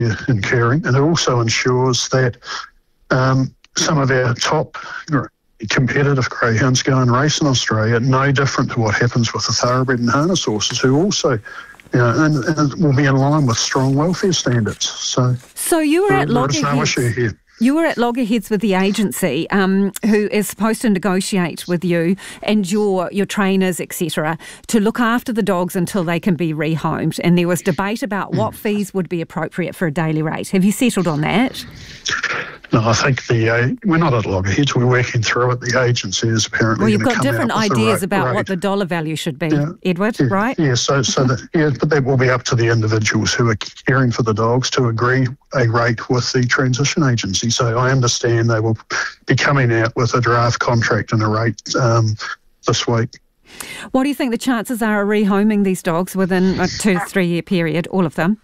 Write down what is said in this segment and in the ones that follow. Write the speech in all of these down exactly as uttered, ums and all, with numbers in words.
incurring, and it also ensures that um, some of our top competitive greyhounds go and race in Australia, no different to what happens with the thoroughbred and harness horses, who also, you know, and, and will be in line with strong welfare standards. So, so you were there, at there is Loggerheads. no issue here. You were at Loggerheads with the agency, um, who is supposed to negotiate with you and your your trainers, et cetera, to look after the dogs until they can be rehomed. And there was debate about what fees would be appropriate for a daily rate. Have you settled on that? No, I think the uh, we're not at loggerheads. We're working through it. The agency is apparently. Well, you've got come different out with ideas rate, about rate. what the dollar value should be, yeah. Edward, yeah. right? Yeah, so so that yeah, but that will be up to the individuals who are caring for the dogs to agree a rate with the transition agency. So I understand they will be coming out with a draft contract and a rate um, this week. What do you think the chances are of rehoming these dogs within a two to three year period, all of them?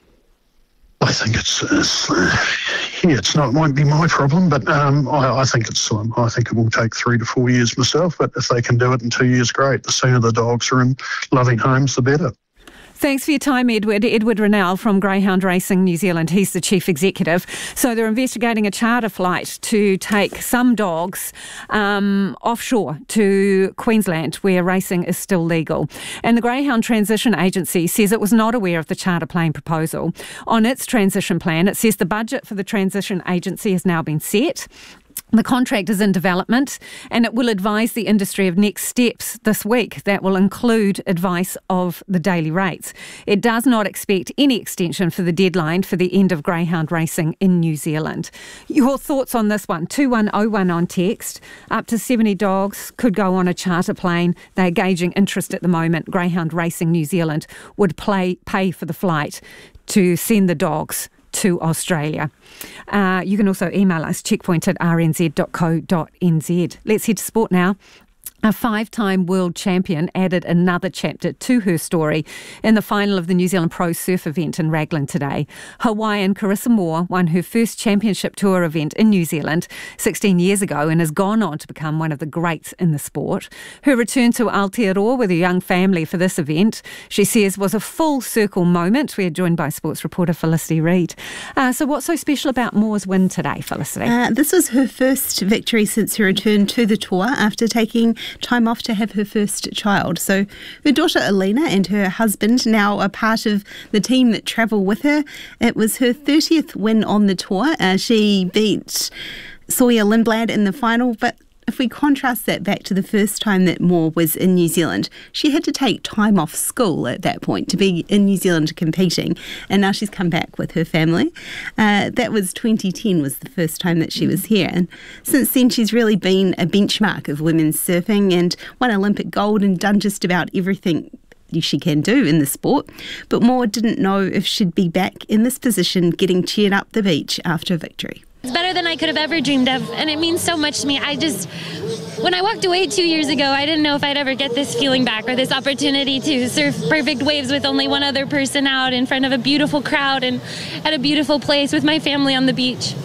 I think it's, it's uh, yeah, it's not, it won't be my problem, but um, I, I think it's slim. I think it will take three to four years myself, but if they can do it in two years, great. The sooner the dogs are in loving homes, the better. Thanks for your time, Edward. Edward Rennell from Greyhound Racing New Zealand. He's the Chief Executive. So they're investigating a charter flight to take some dogs um, offshore to Queensland, where racing is still legal. And the Greyhound Transition Agency says it was not aware of the charter plane proposal. On its transition plan, it says the budget for the Transition Agency has now been set. The contract is in development and it will advise the industry of next steps this week that will include advice of the daily rates. It does not expect any extension for the deadline for the end of greyhound racing in New Zealand. Your thoughts on this one? two one oh one on text. Up to seventy dogs could go on a charter plane. They're gauging interest at the moment. Greyhound Racing New Zealand would play, pay for the flight to send the dogs to Australia. Uh, you can also email us, checkpoint at r n z dot co dot n z. Let's head to sport now. A five-time world champion added another chapter to her story in the final of the New Zealand Pro Surf event in Raglan today. Hawaiian Carissa Moore won her first championship tour event in New Zealand sixteen years ago and has gone on to become one of the greats in the sport. Her return to Aotearoa with her young family for this event, she says, was a full circle moment. We're joined by sports reporter Felicity Reid. Uh, so what's so special about Moore's win today, Felicity? Uh, this was her first victory since her return to the tour after taking time off to have her first child. So her daughter Alina and her husband now are part of the team that travel with her. It was her thirtieth win on the tour. Uh, she beat Sawyer Lindblad in the final, but if we contrast that back to the first time that Moore was in New Zealand, she had to take time off school at that point to be in New Zealand competing, and now she's come back with her family. Uh, that was twenty ten was the first time that she was here, and since then she's really been a benchmark of women's surfing and won Olympic gold and done just about everything she can do in the sport. But Moore didn't know if she'd be back in this position getting cheered up the beach after victory. It's better than I could have ever dreamed of, and it means so much to me. I just, when I walked away two years ago, I didn't know if I'd ever get this feeling back or this opportunity to surf perfect waves with only one other person out in front of a beautiful crowd and at a beautiful place with my family on the beach.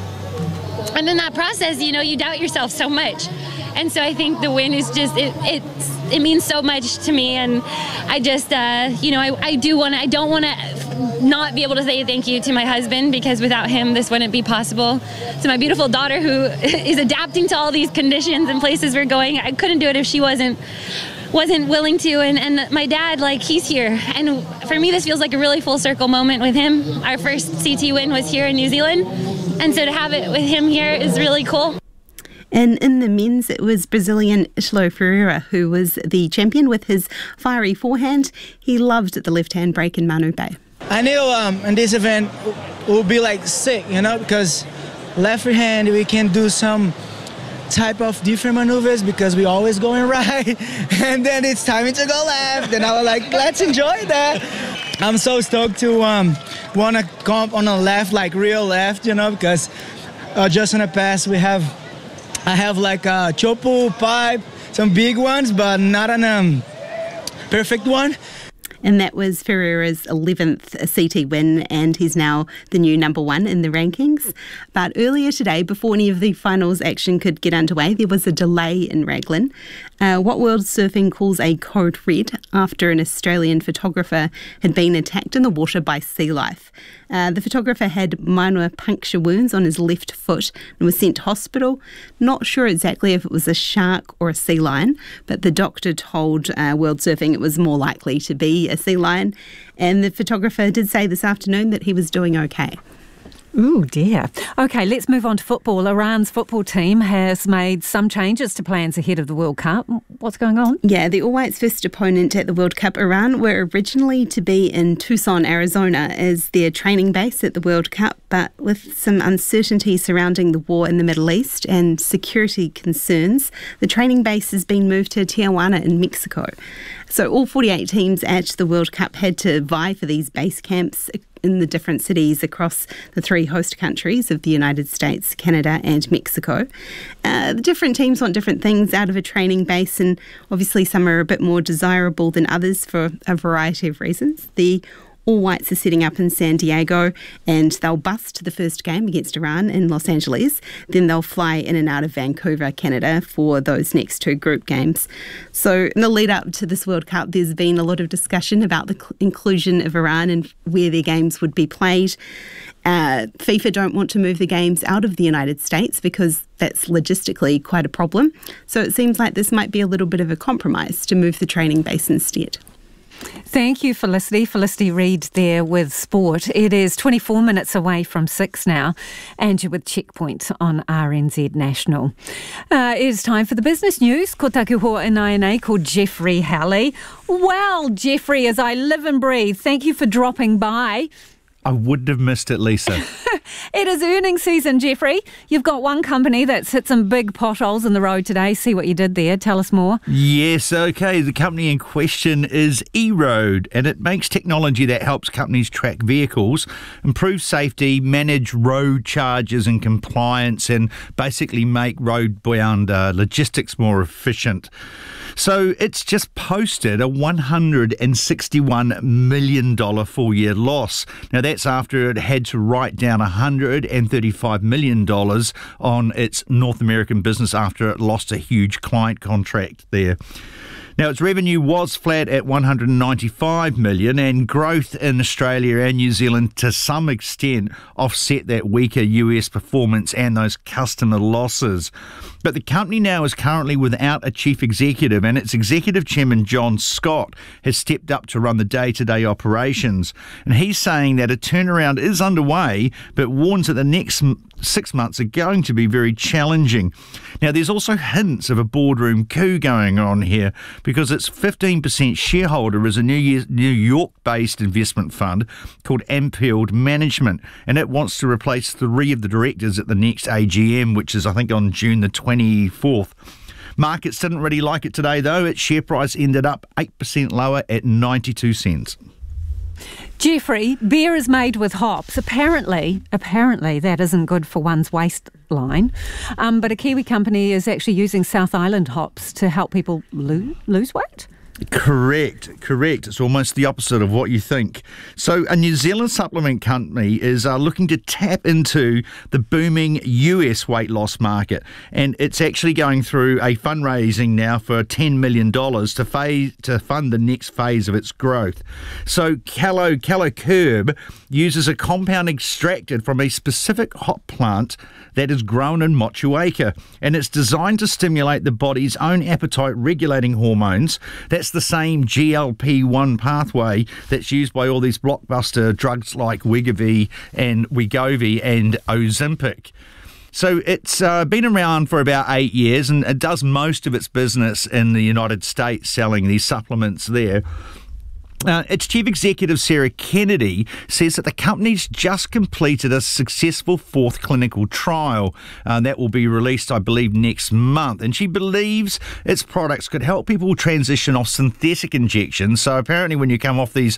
And in that process, you know, you doubt yourself so much. And so I think the win is just, it it's, it means so much to me. And I just, uh, you know, I, I do want to, I don't want to not be able to say thank you to my husband, because without him, this wouldn't be possible. To my beautiful daughter, who is adapting to all these conditions and places we're going. I couldn't do it if she wasn't wasn't willing to. And, and my dad, like, he's here. And for me, this feels like a really full circle moment with him. Our first C T win was here in New Zealand. And so to have it with him here is really cool. And in the men's, it was Brazilian Italo Ferreira who was the champion with his fiery forehand. He loved the left-hand break in Manu Bay. I knew um, in this event it would be like sick, you know, because left hand we can do some type of different maneuvers because we always going right, and then it's time to go left, and I was like, let's enjoy that. I'm so stoked to um, want to comp on the left, like real left, you know, because uh, just in the past we have, I have like a chopu pipe, some big ones, but not an um, perfect one. And that was Ferreira's eleventh C T win, and he's now the new number one in the rankings. But earlier today, before any of the finals action could get underway, there was a delay in Raglan. Uh, what World Surfing calls a code red, after an Australian photographer had been attacked in the water by sea life. Uh, the photographer had minor puncture wounds on his left foot and was sent to hospital. Not sure exactly if it was a shark or a sea lion, but the doctor told uh, World Surfing it was more likely to be a sea lion. And the photographer did say this afternoon that he was doing okay. Ooh, dear. OK, let's move on to football. Iran's football team has made some changes to plans ahead of the World Cup. What's going on? Yeah, the All Whites' first opponent at the World Cup, Iran, were originally to be in Tucson, Arizona, as their training base at the World Cup, but with some uncertainty surrounding the war in the Middle East and security concerns, the training base has been moved to Tijuana in Mexico. So all forty-eight teams at the World Cup had to vie for these base camps in the different cities across the three host countries of the United States, Canada and Mexico. Uh, the different teams want different things out of a training base, and obviously some are a bit more desirable than others for a variety of reasons. The All Whites are setting up in San Diego, and they'll bus to the first game against Iran in Los Angeles. Then they'll fly in and out of Vancouver, Canada, for those next two group games. So in the lead up to this World Cup, there's been a lot of discussion about the cl- inclusion of Iran and where their games would be played. Uh, FIFA don't want to move the games out of the United States because that's logistically quite a problem. So it seems like this might be a little bit of a compromise to move the training base instead. Thank you, Felicity. Felicity Reid there with sport. It is twenty-four minutes away from six now, and you're with Checkpoint on R N Z National. Uh, it is time for the business news. Ko taku hoa inai called Jeffrey Halley. Well, Jeffrey, as I live and breathe, thank you for dropping by. I wouldn't have missed it, Lisa. It is earnings season, Jeffrey. You've got one company that's hit some big potholes in the road today. See what you did there. Tell us more. Yes, okay. The company in question is eRoad, and it makes technology that helps companies track vehicles, improve safety, manage road charges and compliance, and basically make road-bound uh, logistics more efficient. So it's just posted a one hundred sixty-one million dollars full-year loss. Now, that's after it had to write down one hundred thirty-five million dollars on its North American business after it lost a huge client contract there. Now, its revenue was flat at one hundred ninety-five million dollars, and growth in Australia and New Zealand to some extent offset that weaker U S performance and those customer losses. But the company now is currently without a chief executive, and its executive chairman, John Scott, has stepped up to run the day-to-day operations. And he's saying that a turnaround is underway, but warns that the next six months are going to be very challenging. Now, there's also hints of a boardroom coup going on here, because its fifteen percent shareholder is a New York-based investment fund called Amfield Management, and it wants to replace three of the directors at the next A G M, which is, I think, on June the twenty-fourth. Markets didn't really like it today, though. Its share price ended up eight percent lower at ninety-two cents. Jeffrey, beer is made with hops. Apparently, apparently that isn't good for one's waistline. Um, but a Kiwi company is actually using South Island hops to help people lose, lose weight? Correct, correct. It's almost the opposite of what you think. So a New Zealand supplement company is uh, looking to tap into the booming U S weight loss market, and it's actually going through a fundraising now for ten million dollars to, phase, to fund the next phase of its growth. So Calo, Calo Curb uses a compound extracted from a specific hop plant that is grown in Motueka, and it's designed to stimulate the body's own appetite-regulating hormones. That's the same G L P one pathway that's used by all these blockbuster drugs like Wegovy and Wegovy and Ozempic. So it's uh, been around for about eight years, and it does most of its business in the United States, selling these supplements there. Uh, its chief executive, Sarah Kennedy, says that the company's just completed a successful fourth clinical trial uh, that will be released, I believe, next month. And she believes its products could help people transition off synthetic injections. So apparently when you come off these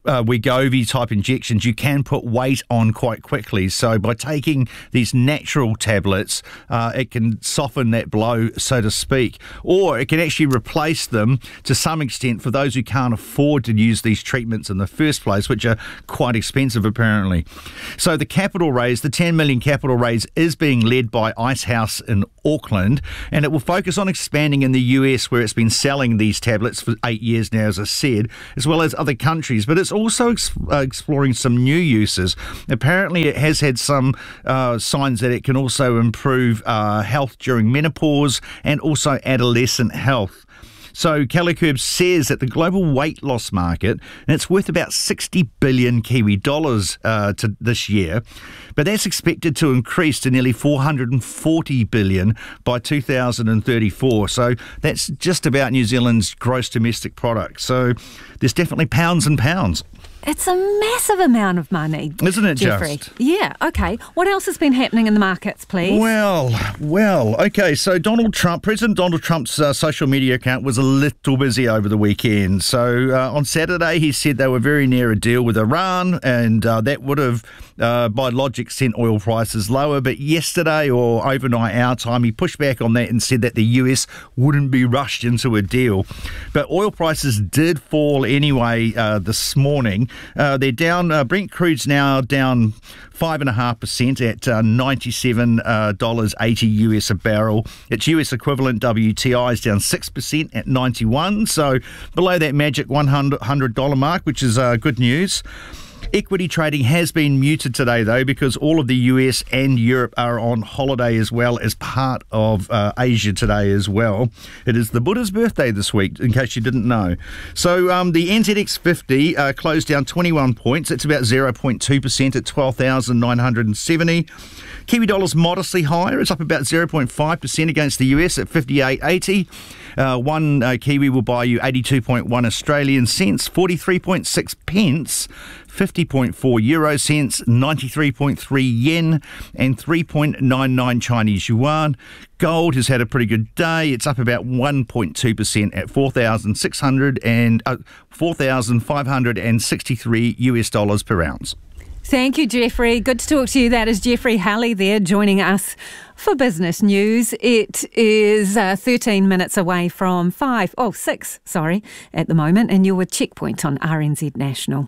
uh, Wegovy type injections, you can put weight on quite quickly. So by taking these natural tablets, uh, it can soften that blow, so to speak, or it can actually replace them to some extent for those who can't afford to use these treatments in the first place, which are quite expensive apparently. So the capital raise, the ten million capital raise, is being led by Icehouse in Auckland, and it will focus on expanding in the U S, where it's been selling these tablets for eight years now, as I said, as well as other countries. But it's also ex- uh, exploring some new uses. Apparently it has had some uh, signs that it can also improve uh, health during menopause and also adolescent health. So Calicurbs says that the global weight loss market, and it's worth about sixty billion Kiwi dollars uh, to this year, but that's expected to increase to nearly four hundred forty billion by two thousand thirty-four. So that's just about New Zealand's gross domestic product. So there's definitely pounds and pounds. It's a massive amount of money. Isn't it, Jeffrey? just? Yeah, okay. What else has been happening in the markets, please? Well, well, okay, so Donald Trump, President Donald Trump's uh, social media account was a little busy over the weekend. So uh, on Saturday, he said they were very near a deal with Iran, and uh, that would have, uh, by logic, sent oil prices lower. But yesterday, or overnight our time, he pushed back on that and said that the U S wouldn't be rushed into a deal. But oil prices did fall anyway uh, this morning. Uh, they're down. Uh, Brent crude's now down five and a half percent at uh, ninety-seven dollars eighty U S a barrel. Its U S equivalent W T I is down six percent at ninety-one. So below that magic one hundred dollars mark, which is uh, good news. Equity trading has been muted today, though, because all of the U S and Europe are on holiday as well as part of uh, Asia today as well. It is the Buddha's birthday this week, in case you didn't know. So um, the N Z X fifty uh, closed down twenty-one points. It's about zero point two percent at twelve thousand nine hundred seventy. Kiwi dollar's modestly higher. It's up about zero point five percent against the U S at fifty-eight eighty. Uh, one uh, Kiwi will buy you eighty-two point one Australian cents, forty-three point six pence, fifty point four euro cents, ninety-three point three yen, and three point nine nine Chinese yuan. Gold has had a pretty good day. It's up about one point two percent at four thousand six hundred and uh, four thousand five hundred sixty-three U S dollars per ounce. Thank you, Jeffrey. Good to talk to you. That is Jeffrey Halley there joining us for business news. It is uh, thirteen minutes away from five, oh, six, sorry, at the moment, and you're with Checkpoint on R N Z National.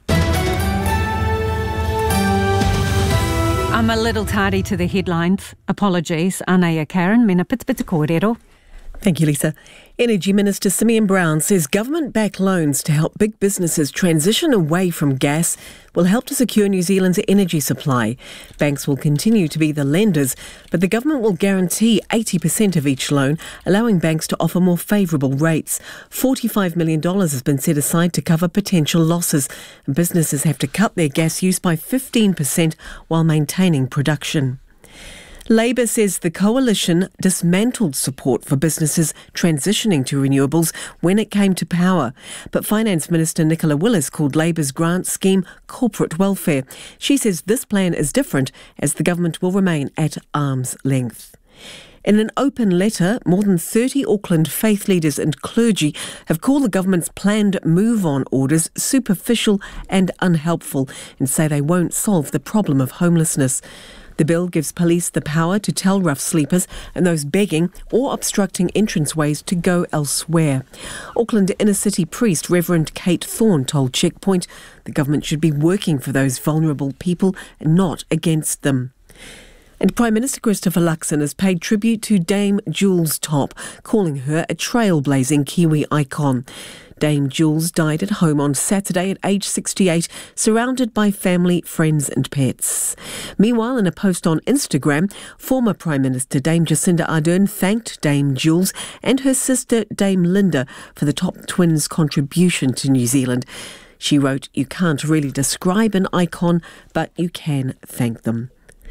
I'm a little tardy to the headlines. Apologies. Anaya Karen, mena pitipita kōrero. Thank you, Lisa. Energy Minister Simeon Brown says government-backed loans to help big businesses transition away from gas will help to secure New Zealand's energy supply. Banks will continue to be the lenders, but the government will guarantee eighty percent of each loan, allowing banks to offer more favourable rates. forty-five million dollars has been set aside to cover potential losses, and businesses have to cut their gas use by fifteen percent while maintaining production. Labour says the coalition dismantled support for businesses transitioning to renewables when it came to power. But Finance Minister Nicola Willis called Labour's grant scheme corporate welfare. She says this plan is different as the government will remain at arm's length. In an open letter, more than thirty Auckland faith leaders and clergy have called the government's planned move-on orders superficial and unhelpful and say they won't solve the problem of homelessness. The bill gives police the power to tell rough sleepers and those begging or obstructing entranceways to go elsewhere. Auckland inner-city priest Reverend Kate Thorne told Checkpoint the government should be working for those vulnerable people and not against them. And Prime Minister Christopher Luxon has paid tribute to Dame Jules Topp, calling her a trailblazing Kiwi icon. Dame Jules died at home on Saturday at age sixty-eight, surrounded by family, friends and pets. Meanwhile, in a post on Instagram, former Prime Minister Dame Jacinda Ardern thanked Dame Jules and her sister Dame Linda for the Topp twins' contribution to New Zealand. She wrote, "You can't really describe an icon, but you can thank them."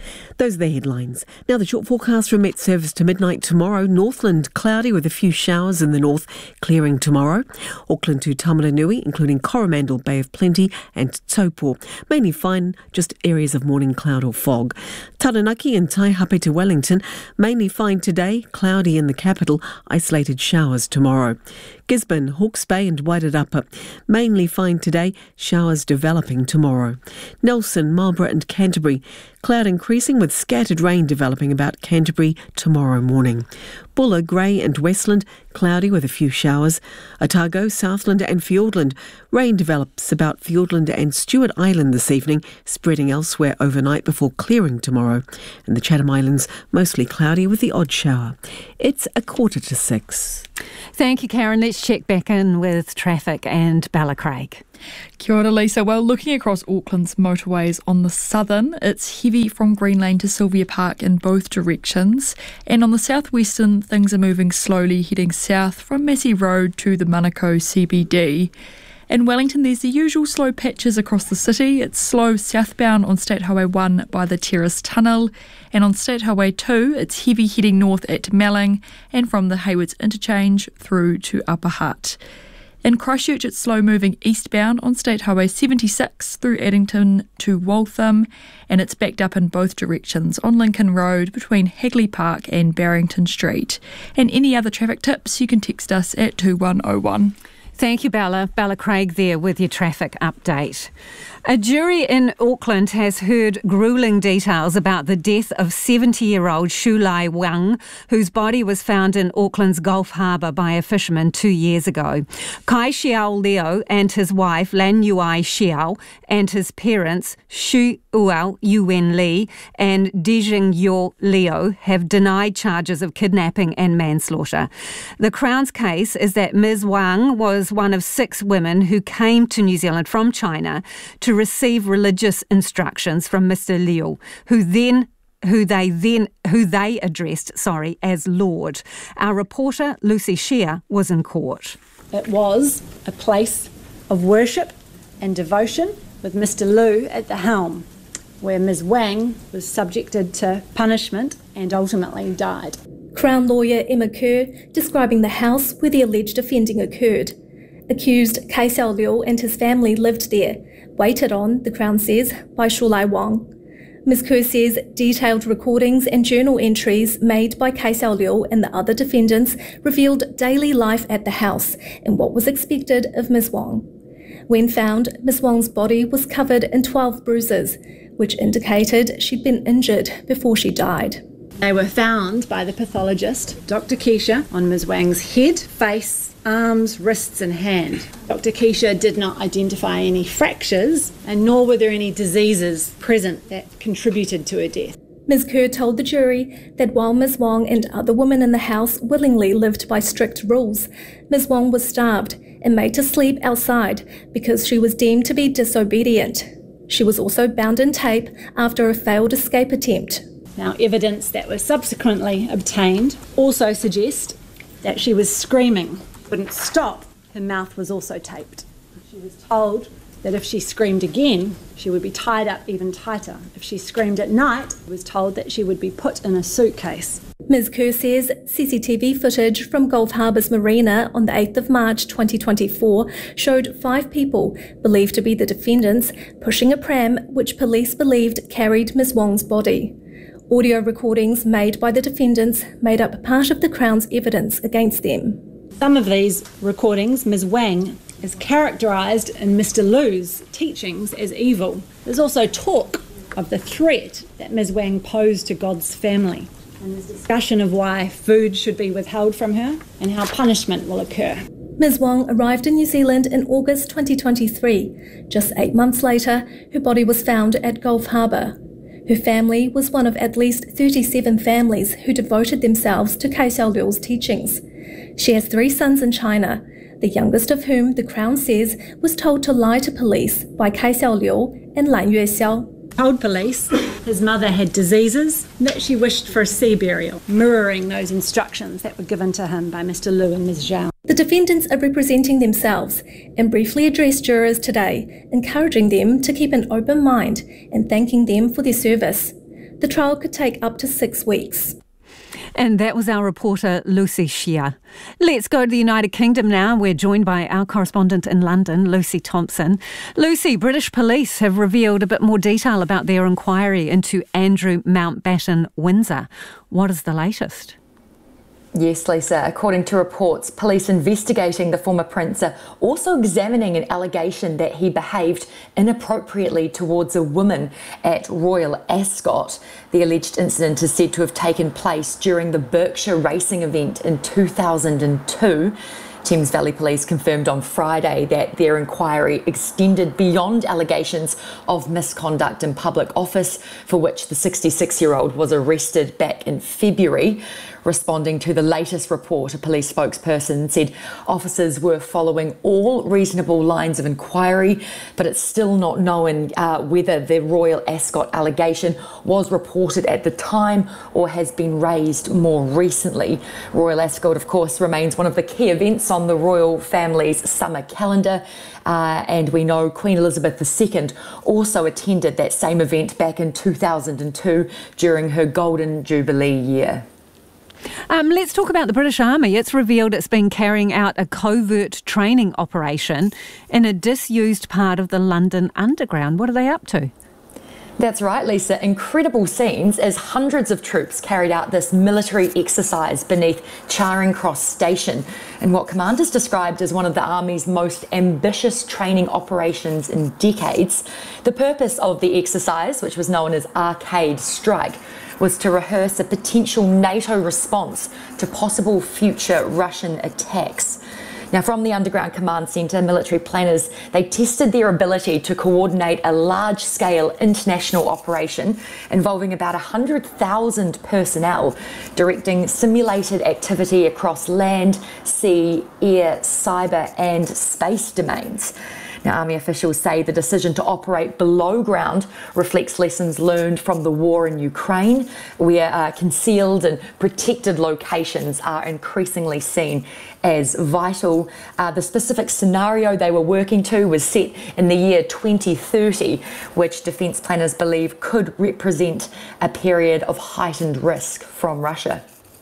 Those are the headlines. Now the short forecast from Met Service to midnight tomorrow. Northland cloudy with a few showers in the north, clearing tomorrow. Auckland to Tamaranui, including Coromandel, Bay of Plenty and Taupo. Mainly fine, just areas of morning cloud or fog. Taranaki and Taihape to Wellington, mainly fine today, cloudy in the capital, isolated showers tomorrow. Gisborne, Hawke's Bay and Wairarapa, mainly fine today, showers developing tomorrow. Nelson, Marlborough and Canterbury, cloud increasing with scattered rain developing about Canterbury tomorrow morning. Buller, Grey and Westland, cloudy with a few showers. Otago, Southland and Fiordland, rain develops about Fiordland and Stewart Island this evening, spreading elsewhere overnight before clearing tomorrow. And the Chatham Islands, mostly cloudy with the odd shower. It's a quarter to six. Thank you, Karen. Let's check back in with traffic and Ballacraig. Kia ora, Lisa. Well, looking across Auckland's motorways on the southern, it's heavy from Green Lane to Sylvia Park in both directions. And on the southwestern, things are moving slowly, heading south from Massey Road to the Manukau C B D. In Wellington, there's the usual slow patches across the city. It's slow southbound on State Highway one by the Terrace Tunnel. And on State Highway two, it's heavy heading north at Melling and from the Haywards Interchange through to Upper Hutt. In Christchurch, it's slow moving eastbound on State Highway seventy-six through Addington to Waltham, and it's backed up in both directions on Lincoln Road between Hagley Park and Barrington Street. And any other traffic tips, you can text us at two one oh one. Thank you, Bella. Bella Craig there with your traffic update. A jury in Auckland has heard gruelling details about the death of seventy-year-old Shu Lai Wang, whose body was found in Auckland's Gulf Harbour by a fisherman two years ago. Kai Xiao Leo and his wife, Lan Yuai Xiao, and his parents, Shu Uao Yuen Li and Dejing Yo Leo, have denied charges of kidnapping and manslaughter. The Crown's case is that Miz Wang was one of six women who came to New Zealand from China to receive religious instructions from Mister Liu, who then who they then who they addressed, sorry, as Lord. Our reporter Lucy Shear was in court. It was a place of worship and devotion with Mister Liu at the helm, where Miz Wang was subjected to punishment and ultimately died. Crown lawyer Emma Kerr describing the house where the alleged offending occurred. Accused Kai Xiao Liu and his family lived there, waited on, the Crown says, by Shu Lai Wang. Miz Kerr says detailed recordings and journal entries made by Kai Xiao Liu and the other defendants revealed daily life at the house and what was expected of Miz Wang. When found, Miz Wang's body was covered in twelve bruises, which indicated she'd been injured before she died. They were found by the pathologist, Doctor Keisha, on Miz Wang's head, face, arms, wrists and hand. Doctor Keisha did not identify any fractures, and nor were there any diseases present that contributed to her death. Miz Kerr told the jury that while Miz Wang and other women in the house willingly lived by strict rules, Miz Wang was starved and made to sleep outside because she was deemed to be disobedient. She was also bound in tape after a failed escape attempt. Now, evidence that was subsequently obtained also suggests that she was screaming, wouldn't stop. Her mouth was also taped. She was told that if she screamed again, she would be tied up even tighter. If she screamed at night, she was told that she would be put in a suitcase. Miz Kerr says C C T V footage from Gulf Harbour's marina on the eighth of March twenty twenty-four showed five people, believed to be the defendants, pushing a pram which police believed carried Miz Wang's body. Audio recordings made by the defendants made up part of the Crown's evidence against them. Some of these recordings, Miz Wang is characterised in Mister Liu's teachings as evil. There's also talk of the threat that Miz Wang posed to God's family. And there's discussion of why food should be withheld from her and how punishment will occur. Miz Wang arrived in New Zealand in August twenty twenty-three. Just eight months later, her body was found at Gulf Harbour. Her family was one of at least thirty-seven families who devoted themselves to Kai Xiao Liu's teachings. She has three sons in China, the youngest of whom the Crown says was told to lie to police by Kai Xiao Liu and Lan Yuexiao. Told police his mother had diseases, that she wished for a sea burial, mirroring those instructions that were given to him by Mister Liu and Miz Zhao. The defendants are representing themselves and briefly addressed jurors today, encouraging them to keep an open mind and thanking them for their service. The The trial could take up to six weeks. And that was our reporter, Lucy Shear. Let's go to the United Kingdom now. We're joined by our correspondent in London, Lucy Thompson. Lucy, British police have revealed a bit more detail about their inquiry into Andrew Mountbatten Windsor. What is the latest? Yes, Lisa. According to reports, police investigating the former prince are also examining an allegation that he behaved inappropriately towards a woman at Royal Ascot. The alleged incident is said to have taken place during the Berkshire racing event in two thousand two. Thames Valley Police confirmed on Friday that their inquiry extended beyond allegations of misconduct in public office, for which the sixty-six-year-old was arrested back in February. Responding to the latest report, a police spokesperson said officers were following all reasonable lines of inquiry, but it's still not known uh, whether the Royal Ascot allegation was reported at the time or has been raised more recently. Royal Ascot, of course, remains one of the key events on the royal family's summer calendar, uh, and we know Queen Elizabeth the Second also attended that same event back in two thousand two during her Golden Jubilee year. Um, let's talk about the British Army. It's revealed it's been carrying out a covert training operation in a disused part of the London Underground. What are they up to? That's right, Lisa. Incredible scenes as hundreds of troops carried out this military exercise beneath Charing Cross Station in what commanders described as one of the Army's most ambitious training operations in decades. The purpose of the exercise, which was known as Arcade Strike, was to rehearse a potential NATO response to possible future Russian attacks. Now, from the Underground Command Centre, military planners, they tested their ability to coordinate a large-scale international operation involving about one hundred thousand personnel, directing simulated activity across land, sea, air, cyber and space domains. Now, Army officials say the decision to operate below ground reflects lessons learned from the war in Ukraine, where uh, concealed and protected locations are increasingly seen as vital. Uh, the specific scenario they were working to was set in the year twenty thirty, which defence planners believe could represent a period of heightened risk from Russia.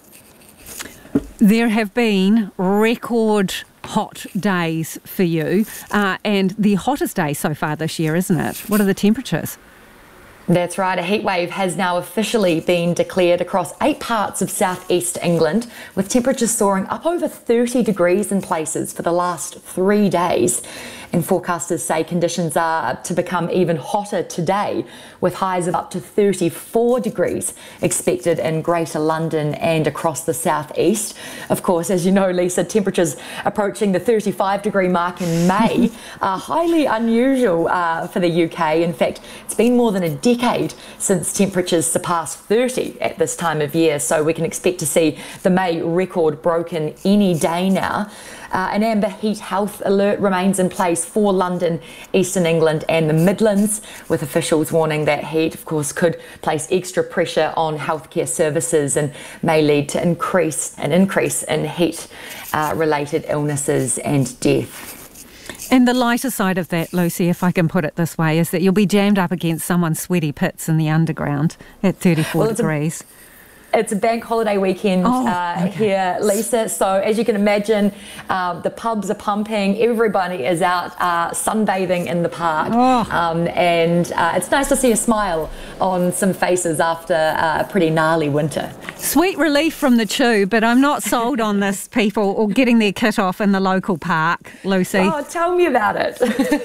There have been record hot days for you, uh, and the hottest day so far this year, isn't it? What are the temperatures? That's right. A heatwave has now officially been declared across eight parts of southeast England, with temperatures soaring up over thirty degrees in places for the last three days. And forecasters say conditions are to become even hotter today, with highs of up to thirty-four degrees expected in Greater London and across the southeast. Of course, as you know, Lisa, temperatures approaching the thirty-five degree mark in May are highly unusual uh, for the U K. In fact, it's been more than a decade since temperatures surpassed thirty at this time of year, so we can expect to see the May record broken any day now. Uh, an amber heat health alert remains in place for London, Eastern England and the Midlands, with officials warning that heat, of course, could place extra pressure on healthcare services and may lead to increase an increase in heat-related uh, illnesses and death. And the lighter side of that, Lucy, if I can put it this way, is that you'll be jammed up against someone's sweaty pits in the underground at thirty-four well, degrees. A- It's a bank holiday weekend oh, uh, okay. here, Lisa. So as you can imagine, uh, the pubs are pumping. Everybody is out uh, sunbathing in the park. Oh. Um, and uh, it's nice to see a smile on some faces after uh, a pretty gnarly winter. Sweet relief from the tube, but I'm not sold on this, people, or getting their kit off in the local park, Lucy. Oh, tell me about it.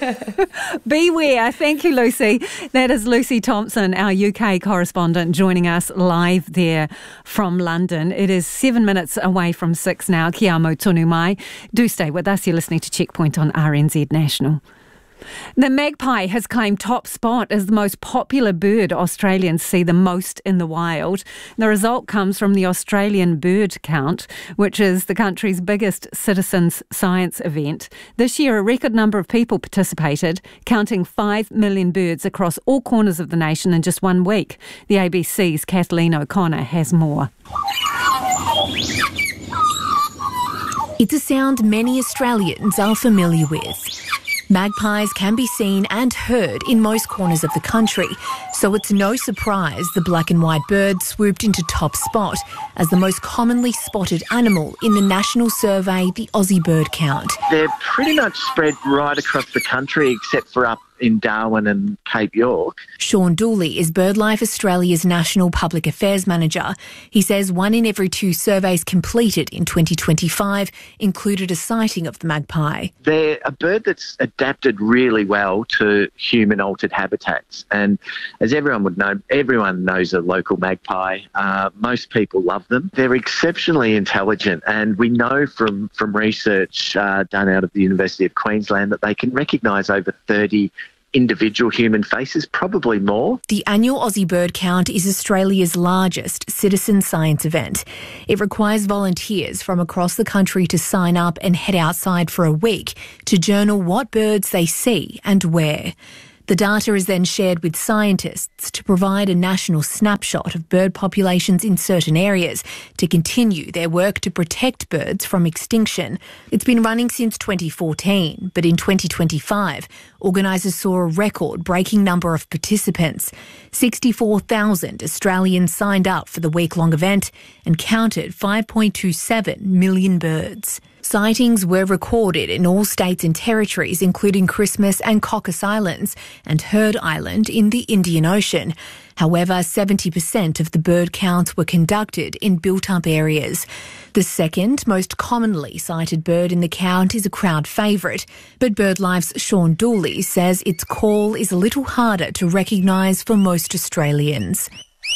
Beware. Thank you, Lucy. That is Lucy Thompson, our U K correspondent, joining us live there from London. It is seven minutes away from six now. Kia amo tonu mai. Do stay with us. You're listening to Checkpoint on R N Z National. The magpie has claimed top spot as the most popular bird Australians see the most in the wild. The result comes from the Australian Bird Count, which is the country's biggest citizens' science event. This year, a record number of people participated, counting five million birds across all corners of the nation in just one week. The A B C's Kathleen O'Connor has more. It's a sound many Australians are familiar with. Magpies can be seen and heard in most corners of the country, so it's no surprise the black and white bird swooped into top spot as the most commonly spotted animal in the national survey, the Aussie Bird Count. They're pretty much spread right across the country except for up in Darwin and Cape York. Sean Dooley is BirdLife Australia's National Public Affairs Manager. He says one in every two surveys completed in twenty twenty-five included a sighting of the magpie. They're a bird that's adapted really well to human-altered habitats. And as everyone would know, everyone knows a local magpie. Uh, most people love them. They're exceptionally intelligent, and we know from, from research uh, done out of the University of Queensland that they can recognise over thirty individual human faces, probably more. The annual Aussie Bird Count is Australia's largest citizen science event. It requires volunteers from across the country to sign up and head outside for a week to journal what birds they see and where. The data is then shared with scientists to provide a national snapshot of bird populations in certain areas to continue their work to protect birds from extinction. It's been running since twenty fourteen, but in twenty twenty-five, organisers saw a record-breaking number of participants. sixty-four thousand Australians signed up for the week-long event and counted five point two seven million birds. Sightings were recorded in all states and territories, including Christmas and Cocos Islands and Heard Island in the Indian Ocean. However, seventy percent of the bird counts were conducted in built-up areas. The second most commonly sighted bird in the count is a crowd favourite, but BirdLife's Sean Dooley says its call is a little harder to recognise for most Australians.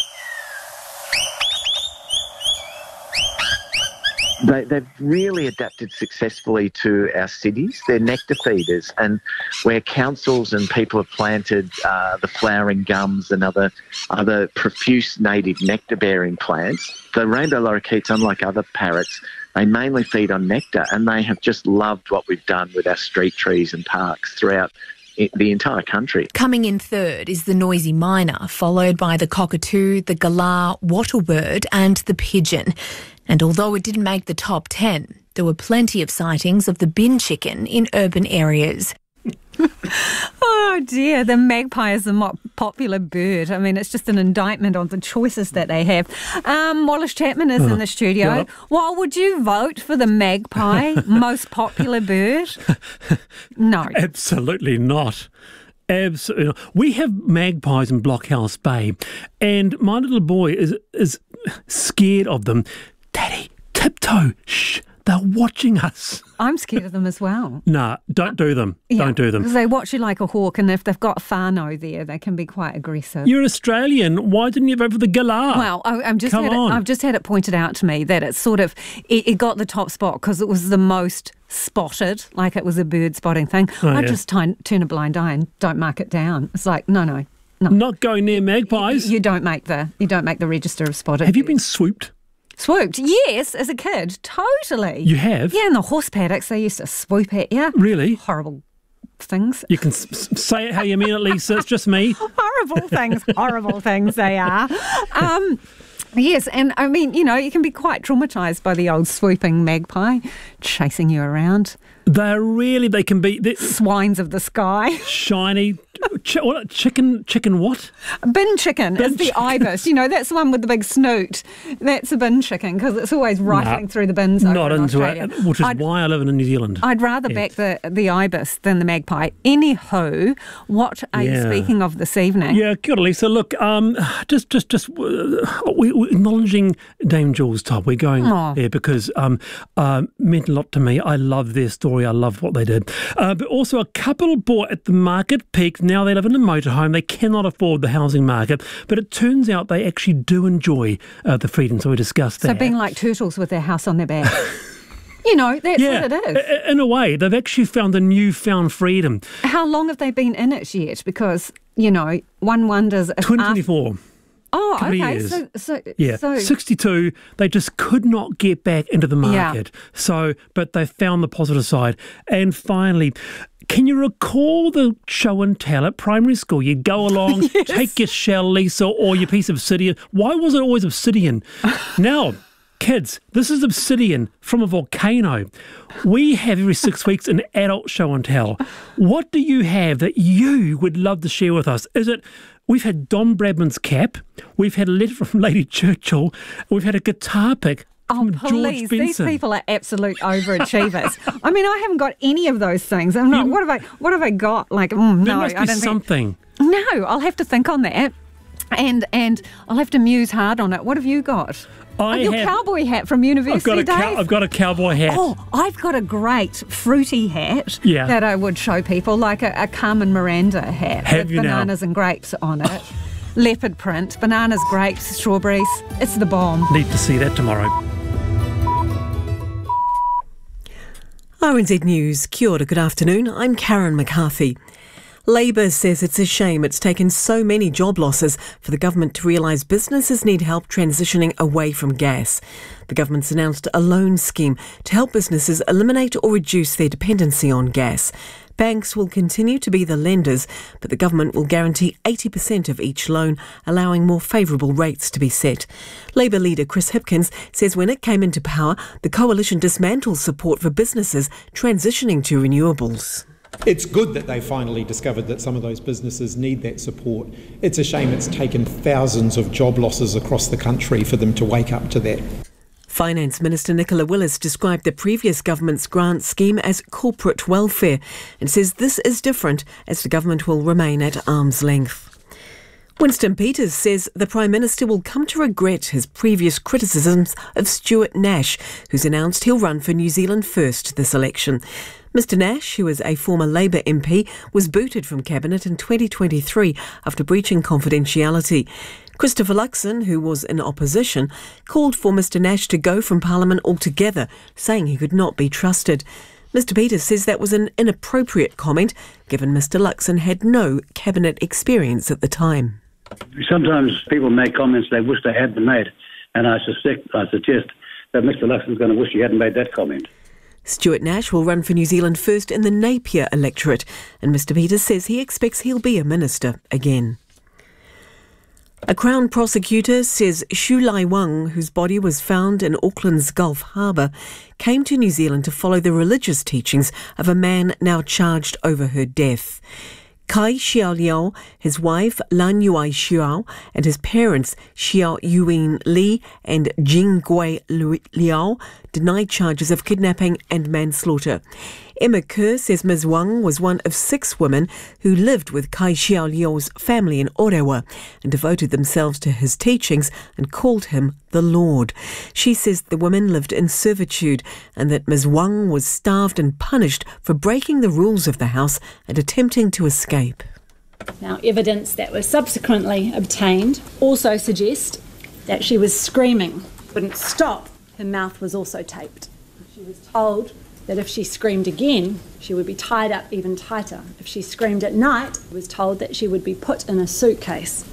They, they've really adapted successfully to our cities. They're nectar feeders, and where councils and people have planted uh, the flowering gums and other other profuse native nectar-bearing plants, the rainbow lorikeets, unlike other parrots, they mainly feed on nectar, and they have just loved what we've done with our street trees and parks throughout the entire country. Coming in third is the noisy myna, followed by the cockatoo, the galah, wattlebird and the pigeon. And although it didn't make the top ten, there were plenty of sightings of the bin chicken in urban areas. Oh dear, the magpie is the mo- popular bird. I mean, it's just an indictment on the choices that they have. Um, Wallace Chapman is uh, in the studio. Yeah. Well, would you vote for the magpie, most popular bird? No. Absolutely not. Absolutely not. We have magpies in Blockhouse Bay, and my little boy is is scared of them. Daddy, tiptoe, shh. They're watching us. I'm scared of them as well. Nah, don't do them. Yeah, don't do them. Because they watch you like a hawk, and if they've got whānau there, they can be quite aggressive. You're Australian. Why didn't you vote for the galah? Well, I, I'm just Come had it, on. I've just had it pointed out to me that it's sort of, it, it got the top spot because it was the most spotted, like it was a bird spotting thing. Oh, I yeah. just t- turn a blind eye and don't mark it down. It's like, no, no, no. Not going near magpies. You, you don't make the you don't make the register of spotted. Have you been swooped? Swooped, yes, as a kid, totally. You have? Yeah, in the horse paddocks, they used to swoop at you. Really? Horrible things. You can s- s- say it how you mean it, Lisa. It's just me. Horrible things, horrible things they are. Um, yes, and I mean, you know, you can be quite traumatised by the old swooping magpie chasing you around. They're really, they can be... Swines of the sky. Shiny. Ch- what, chicken, chicken what? Bin chicken bin is the chicken. ibis. You know, that's the one with the big snoot. That's a bin chicken because it's always rifling nah, through the bins over Not in into Australia. it, which is I'd, why I live in New Zealand. I'd rather yeah. back the, the ibis than the magpie. Anywho, what are yeah. you speaking of this evening? Yeah, kia ora, Lisa. Look, um, just, just, just, uh, we, we're acknowledging Dame Jules Top. We're going Aww. there because um, uh, meant a lot to me. I love their story. I love what they did. Uh, but also, a couple bought at the market peak. Now they live in a motorhome. They cannot afford the housing market. But it turns out they actually do enjoy uh, the freedom. So we discussed that. So being like turtles with their house on their back. You know, that's yeah, what it is. In a way, they've actually found a newfound freedom. How long have they been in it yet? Because, you know, one wonders if twenty twenty-four. After- Oh, Couple okay. Years. So, so, yeah, so, sixty-two. They just could not get back into the market. Yeah. So, but they found the positive side. And finally, can you recall the show and tell at primary school? You'd go along, yes. take your shell, Lisa, or your piece of obsidian. Why was it always obsidian? Now, Kids, this is obsidian from a volcano. We have every six weeks an adult show and tell. What do you have that you would love to share with us? Is it, we've had Don Bradman's cap, we've had a letter from Lady Churchill, we've had a guitar pick Oh, from please, George these Benson. people are absolute overachievers. I mean, I haven't got any of those things. I'm not, You- what have I What have I got? Like, mm, There no, must I be don't think- something. No, I'll have to think on that. And and I'll have to muse hard on it. What have you got? I oh, your have- cowboy hat from university I've got a cow- days? I've got a cowboy hat. Oh, I've got a great fruity hat Yeah. that I would show people, like a, a Carmen Miranda hat Have with you now? bananas and grapes on it. Leopard print, bananas, grapes, strawberries. It's the bomb. Need to see that tomorrow. R N Z News, kia ora, good afternoon. I'm Karen McCarthy. Labour says it's a shame it's taken so many job losses for the government to realise businesses need help transitioning away from gas. The government's announced a loan scheme to help businesses eliminate or reduce their dependency on gas. Banks will continue to be the lenders, but the government will guarantee eighty percent of each loan, allowing more favourable rates to be set. Labour leader Chris Hipkins says when it came into power, the coalition dismantled support for businesses transitioning to renewables. It's good that they finally discovered that some of those businesses need that support. It's a shame it's taken thousands of job losses across the country for them to wake up to that. Finance Minister Nicola Willis described the previous government's grant scheme as corporate welfare and says this is different as the government will remain at arm's length. Winston Peters says the Prime Minister will come to regret his previous criticisms of Stuart Nash, who's announced he'll run for New Zealand First this election. Mister Nash, who is a former Labour M P, was booted from Cabinet in twenty twenty-three after breaching confidentiality. Christopher Luxon, who was in opposition, called for Mister Nash to go from Parliament altogether, saying he could not be trusted. Mister Peters says that was an inappropriate comment, given Mister Luxon had no Cabinet experience at the time. Sometimes people make comments they wish they hadn't made, and I suspect, I suggest that Mister Luxon's going to wish he hadn't made that comment. Stuart Nash will run for New Zealand First in the Napier electorate, and Mister Peters says he expects he'll be a minister again. A Crown prosecutor says Shu Lai Wang, whose body was found in Auckland's Gulf Harbour, came to New Zealand to follow the religious teachings of a man now charged over her death. Kai Xiao Liao, his wife Lan Yuai Xiao, and his parents Xiao Yuin Li and Jing Gui Liao denied charges of kidnapping and manslaughter. Emma Kerr says Miz Wang was one of six women who lived with Kai Xiao Liao's family in Orewa and devoted themselves to his teachings and called him the Lord. She says the women lived in servitude and that Miz Wang was starved and punished for breaking the rules of the house and attempting to escape. Now, evidence that was subsequently obtained also suggests that she was screaming, wouldn't stop. Her mouth was also taped. She was told that if she screamed again, she would be tied up even tighter. If she screamed at night, she was told that she would be put in a suitcase.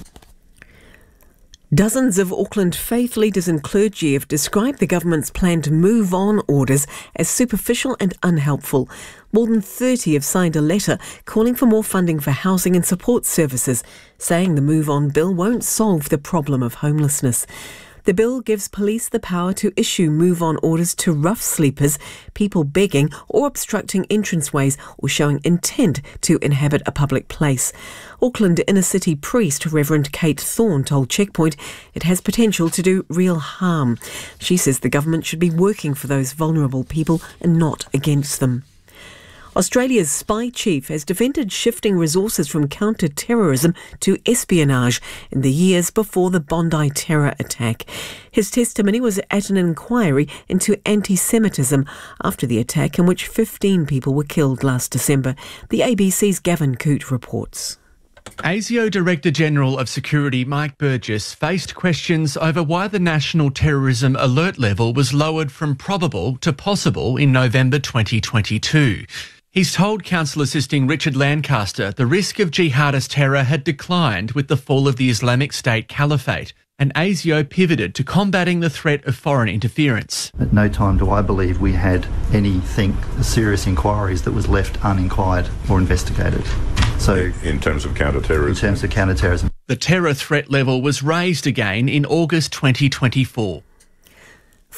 Dozens of Auckland faith leaders and clergy have described the government's plan to move on orders as superficial and unhelpful. More than thirty have signed a letter calling for more funding for housing and support services, saying the move on bill won't solve the problem of homelessness. The bill gives police the power to issue move-on orders to rough sleepers, people begging or obstructing entranceways or showing intent to inhabit a public place. Auckland inner-city priest Reverend Kate Thorne told Checkpoint it has potential to do real harm. She says the government should be working for those vulnerable people and not against them. Australia's spy chief has defended shifting resources from counter-terrorism to espionage in the years before the Bondi terror attack. His testimony was at an inquiry into anti-Semitism after the attack in which fifteen people were killed last December. The A B C's Gavin Coote reports. ASIO Director General of Security Mike Burgess faced questions over why the national terrorism alert level was lowered from probable to possible in November twenty twenty-two. He's told Council Assisting Richard Lancaster the risk of jihadist terror had declined with the fall of the Islamic State Caliphate, and ASIO pivoted to combating the threat of foreign interference. At no time do I believe we had anything, serious inquiries that was left uninquired or investigated. So, in terms of counter-terrorism? In terms of counter-terrorism. The terror threat level was raised again in August twenty twenty-four.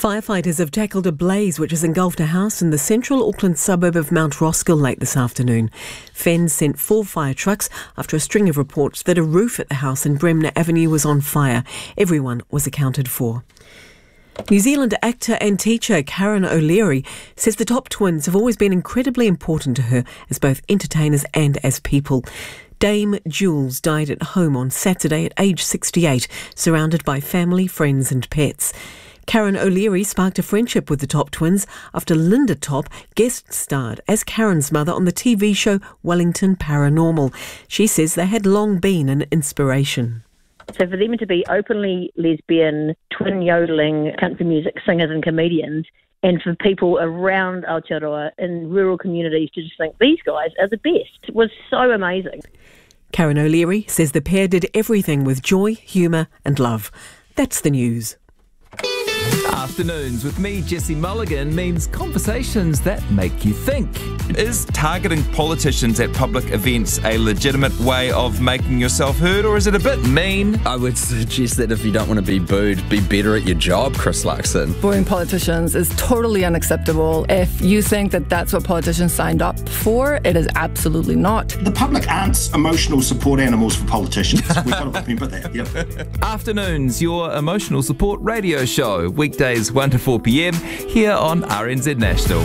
Firefighters have tackled a blaze which has engulfed a house in the central Auckland suburb of Mount Roskill late this afternoon. Fens sent four fire trucks after a string of reports that a roof at the house in Bremner Avenue was on fire. Everyone was accounted for. New Zealand actor and teacher Karen O'Leary says the Top Twins have always been incredibly important to her as both entertainers and as people. Dame Jules died at home on Saturday at age sixty-eight, surrounded by family, friends and pets. Karen O'Leary sparked a friendship with the Top Twins after Linda Top guest starred as Karen's mother on the T V show Wellington Paranormal. She says they had long been an inspiration. So for them to be openly lesbian, twin yodeling country music singers and comedians, and for people around Aotearoa in rural communities to just think these guys are the best was so amazing. Karen O'Leary says the pair did everything with joy, humour and love. That's the news. Afternoons with me, Jesse Mulligan, means conversations that make you think. Is targeting politicians at public events a legitimate way of making yourself heard, or is it a bit mean? I would suggest that if you don't want to be booed, be better at your job, Chris Luxon. Booing politicians is totally unacceptable. If you think that that's what politicians signed up for, it is absolutely not. The public aren't emotional support animals for politicians. We've got to remember that. Yep. Afternoons, your emotional support radio show. Weekdays one to four p.m. here on R N Z National.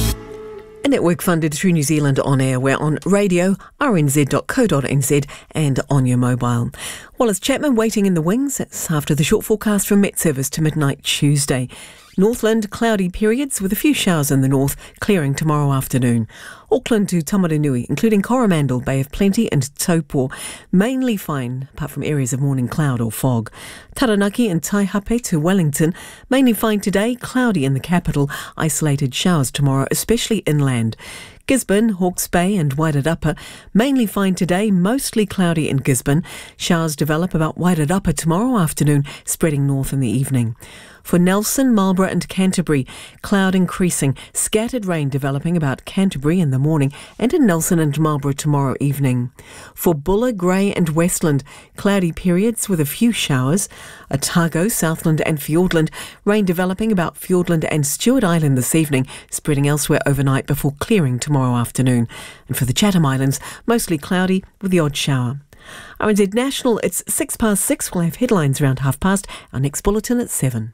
A network funded through New Zealand On Air. We're on radio, r n z dot co dot n z and on your mobile. Wallace Chapman waiting in the wings. It's after the short forecast from Met Service to midnight Tuesday. Northland, cloudy periods with a few showers in the north, clearing tomorrow afternoon. Auckland to Tamaranui, including Coromandel, Bay of Plenty and Taupo, mainly fine, apart from areas of morning cloud or fog. Taranaki and Taihape to Wellington, mainly fine today, cloudy in the capital, isolated showers tomorrow, especially inland. Gisborne, Hawke's Bay and Wairarapa, mainly fine today, mostly cloudy in Gisborne. Showers develop about Wairarapa tomorrow afternoon, spreading north in the evening. For Nelson, Marlborough and Canterbury, cloud increasing, scattered rain developing about Canterbury in the morning and in Nelson and Marlborough tomorrow evening. For Buller, Grey and Westland, cloudy periods with a few showers. Otago, Southland and Fiordland, rain developing about Fiordland and Stewart Island this evening, spreading elsewhere overnight before clearing tomorrow afternoon. And for the Chatham Islands, mostly cloudy with the odd shower. R N Z National, it's six past six. We'll have headlines around half past. Our next bulletin at seven.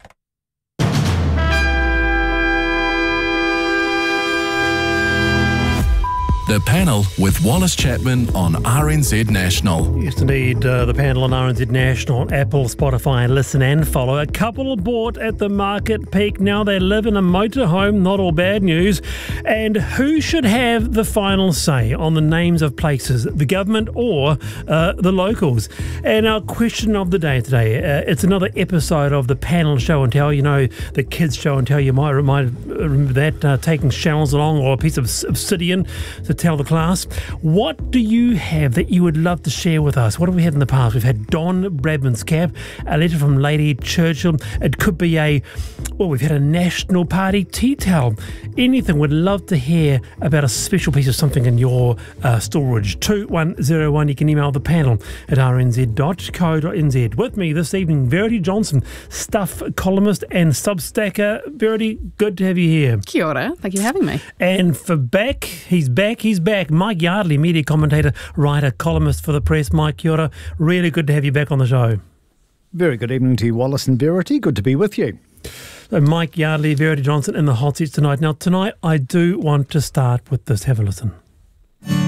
The Panel with Wallace Chapman on R N Z National. Yes, indeed. Uh, the Panel on R N Z National, Apple, Spotify, listen and follow. A couple bought at the market peak. Now they live in a motorhome. Not all bad news. And who should have the final say on the names of places, the government or uh, the locals? And our question of the day today, uh, it's another episode of the Panel Show and Tell. You know, the kids' show and tell. You might, might remember that, uh, taking shells along or a piece of obsidian to tell the class. What do you have that you would love to share with us? What have we had in the past? We've had Don Bradman's cap, a letter from Lady Churchill. It could be a, well, we've had a National Party tea towel. Anything. We'd love to hear about a special piece of something in your uh, storage. two one zero one. You can email the panel at r n z dot co dot n z. With me this evening, Verity Johnson, Stuff columnist and Substacker. Verity, good to have you here. Kia ora. Thank you for having me. And for back, he's back, he's back. Mike Yardley, media commentator, writer, columnist for the Press. Mike, kia ora. Really good to have you back on the show. Very good evening to you, Wallace and Verity. Good to be with you. So Mike Yardley, Verity Johnson in the hot seats tonight. Now, tonight I do want to start with this. Have a listen.